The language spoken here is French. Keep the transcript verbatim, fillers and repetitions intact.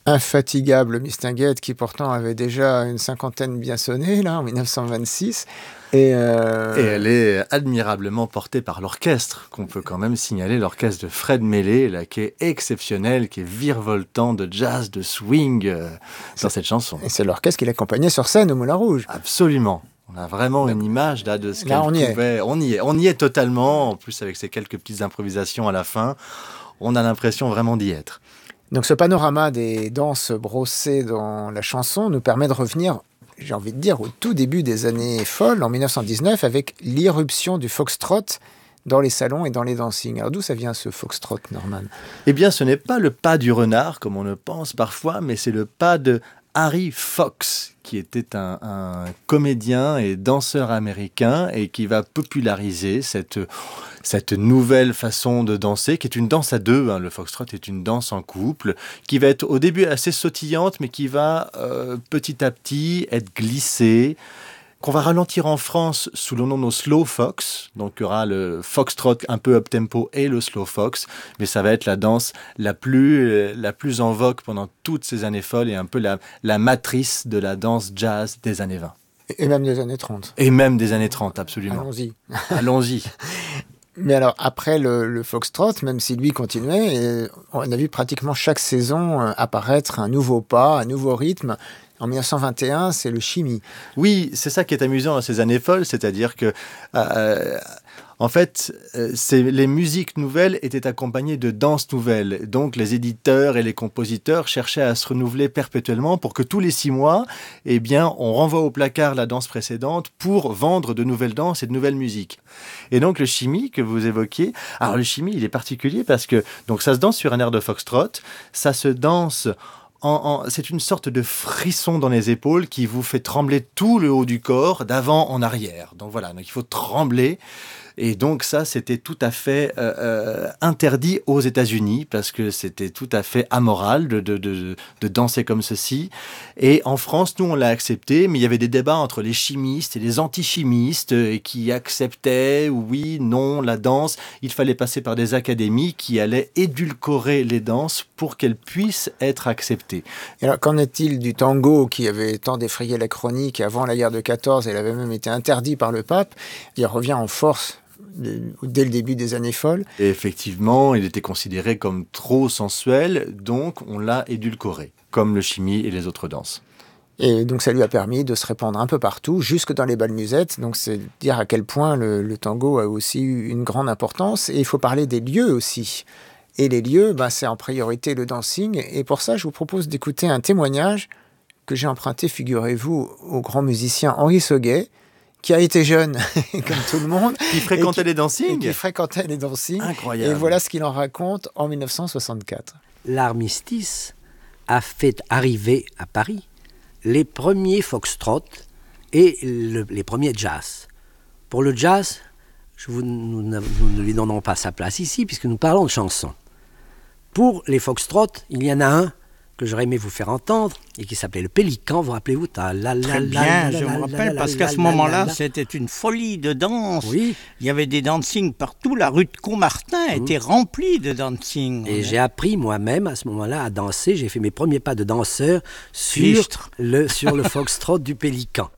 infatigable Mistinguett, qui pourtant avait déjà une cinquantaine bien sonné, là, en dix-neuf cent vingt-six. Et, euh... et elle est admirablement portée par l'orchestre, qu'on peut quand même signaler, l'orchestre de Fred Mellé, là, qui est exceptionnel, qui est virevoltant de jazz, de swing euh, dans cette chanson. Et c'est l'orchestre qui l'accompagnait sur scène au Moulin Rouge. Absolument. On a vraiment une image là, de ce là, qu'elle on pouvait... Y on y est. On y est totalement, en plus avec ces quelques petites improvisations à la fin. On a l'impression vraiment d'y être. Donc ce panorama des danses brossées dans la chanson nous permet de revenir, j'ai envie de dire, au tout début des années folles, en dix-neuf cent dix-neuf, avec l'irruption du foxtrot dans les salons et dans les dancings. Alors d'où ça vient ce foxtrot, Norman ? Eh bien, ce n'est pas le pas du renard, comme on le pense parfois, mais c'est le pas de Harry Fox, qui était un, un comédien et danseur américain et qui va populariser cette, cette nouvelle façon de danser, qui est une danse à deux. Hein. Le foxtrot est une danse en couple, qui va être au début assez sautillante, mais qui va euh, petit à petit être glissée, qu'on va ralentir en France sous le nom de slow fox. Donc il y aura le foxtrot un peu up-tempo et le slow fox, mais ça va être la danse la plus, la plus en vogue pendant toutes ces années folles et un peu la, la matrice de la danse jazz des années vingt. Et même des années trente. Et même des années trente, absolument. Allons-y. Allons-y. Mais alors, après le, le foxtrot, même si lui continuait, et on a vu pratiquement chaque saison apparaître un nouveau pas, un nouveau rythme. En dix-neuf cent vingt et un, c'est le shimmy. Oui, c'est ça qui est amusant dans ces années folles, c'est-à-dire que, euh, en fait, euh, c'est, les musiques nouvelles étaient accompagnées de danses nouvelles. Donc, les éditeurs et les compositeurs cherchaient à se renouveler perpétuellement pour que tous les six mois, eh bien, on renvoie au placard la danse précédente pour vendre de nouvelles danses et de nouvelles musiques. Et donc, le shimmy que vous évoquiez, alors le shimmy, il est particulier parce que, donc, ça se danse sur un air de foxtrot, ça se danse... En, en, c'est une sorte de frisson dans les épaules qui vous fait trembler tout le haut du corps, d'avant en arrière. Donc voilà, donc il faut trembler. Et donc ça, c'était tout à fait euh, euh, interdit aux États-Unis parce que c'était tout à fait amoral de, de, de, de danser comme ceci. Et en France, nous, on l'a accepté, mais il y avait des débats entre les chimistes et les antichimistes euh, qui acceptaient, oui, non, la danse. Il fallait passer par des académies qui allaient édulcorer les danses pour qu'elles puissent être acceptées. Et alors, qu'en est-il du tango qui avait tant défrayé la chronique avant la guerre de quatorze, elle avait même été interdit par le pape. Il revient en force dès le début des années folles. Et effectivement, il était considéré comme trop sensuel, donc on l'a édulcoré, comme le shimmy et les autres danses. Et donc ça lui a permis de se répandre un peu partout, jusque dans les bals musettes. Donc c'est dire à quel point le, le tango a aussi eu une grande importance. Et il faut parler des lieux aussi. Et les lieux, ben, c'est en priorité le dancing. Et pour ça, je vous propose d'écouter un témoignage que j'ai emprunté, figurez-vous, au grand musicien Henri Sauguet, qui a été jeune, comme tout le monde. Qui fréquentait qui, les dancings. Qui fréquentait les dancings. Incroyable. Et voilà ce qu'il en raconte en dix-neuf cent soixante-quatre. L'armistice a fait arriver à Paris les premiers foxtrot et le, les premiers jazz. Pour le jazz, je vous, nous, nous ne lui donnons pas sa place ici, puisque nous parlons de chansons. Pour les foxtrot, il y en a un que j'aurais aimé vous faire entendre, et qui s'appelait le Pélican, vous rappelez-vous? Très bien, je me rappelle, parce qu'à ce moment-là, c'était une folie de danse. Oui. Il y avait des dancing partout, la rue de Contmartin était remplie de dancing. Et j'ai appris moi-même, à ce moment-là, à danser. J'ai fait mes premiers pas de danseur sur le, sur le foxtrot du Pélican.